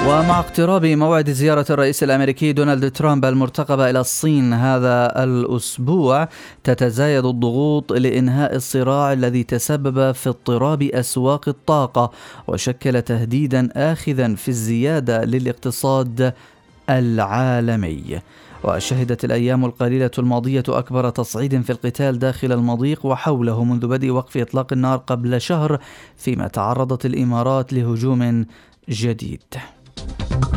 ومع اقتراب موعد زيارة الرئيس الأمريكي دونالد ترامب المرتقبة إلى الصين هذا الأسبوع، تتزايد الضغوط لإنهاء الصراع الذي تسبب في اضطراب أسواق الطاقة وشكل تهديدا آخذا في الزيادة للاقتصاد العالمي. وشهدت الأيام القليلة الماضية أكبر تصعيد في القتال داخل المضيق وحوله منذ بدء وقف إطلاق النار قبل شهر، فيما تعرضت الإمارات لهجوم جديد.